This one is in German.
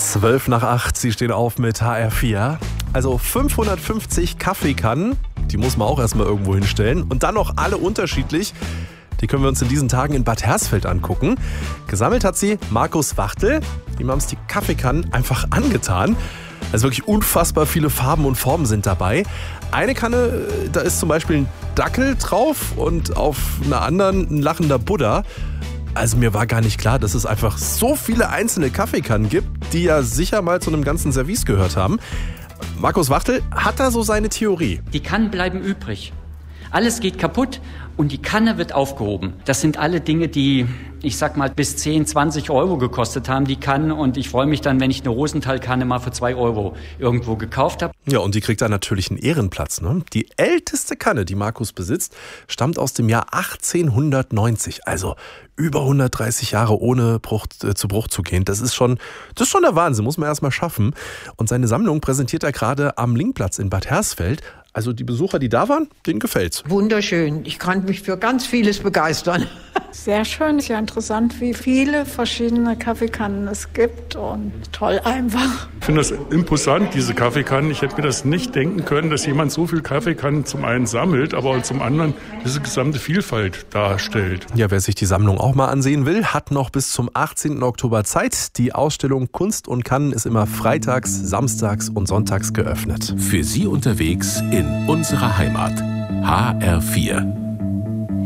7:12, Sie stehen auf mit HR4. Also 550 Kaffeekannen, die muss man auch erstmal irgendwo hinstellen. Und dann noch alle unterschiedlich. Die können wir uns in diesen Tagen in Bad Hersfeld angucken. Gesammelt hat sie Markus Wachtel. Ihm haben es die Kaffeekannen einfach angetan. Also wirklich unfassbar viele Farben und Formen sind dabei. Eine Kanne, da ist zum Beispiel ein Dackel drauf und auf einer anderen ein lachender Buddha. Also mir war gar nicht klar, dass es einfach so viele einzelne Kaffeekannen gibt, die ja sicher mal zu einem ganzen Service gehört haben. Markus Wachtel hat da so seine Theorie. Die Kannen bleiben übrig. Alles geht kaputt und die Kanne wird aufgehoben. Das sind alle Dinge, die, ich sag mal, bis 10, 20 Euro gekostet haben, die Kannen. Und ich freue mich dann, wenn ich eine Rosenthal-Kanne mal für 2 Euro irgendwo gekauft habe. Ja, und die kriegt dann natürlich einen Ehrenplatz, ne? Die älteste Kanne, die Markus besitzt, stammt aus dem Jahr 1890. Also über 130 Jahre ohne zu Bruch zu gehen. Das ist schon der Wahnsinn, muss man erst mal schaffen. Und seine Sammlung präsentiert er gerade am Linkplatz in Bad Hersfeld. Also die Besucher, die da waren, denen gefällt's. Wunderschön. Ich kann mich für ganz vieles begeistern. Sehr schön, sehr interessant, wie viele verschiedene Kaffeekannen es gibt und toll einfach. Ich finde das imposant, diese Kaffeekannen. Ich hätte mir das nicht denken können, dass jemand so viel Kaffeekannen zum einen sammelt, aber zum anderen diese gesamte Vielfalt darstellt. Ja, wer sich die Sammlung auch mal ansehen will, hat noch bis zum 18. Oktober Zeit. Die Ausstellung Kunst und Kannen ist immer freitags, samstags und sonntags geöffnet. Für Sie unterwegs in unserer Heimat. HR4.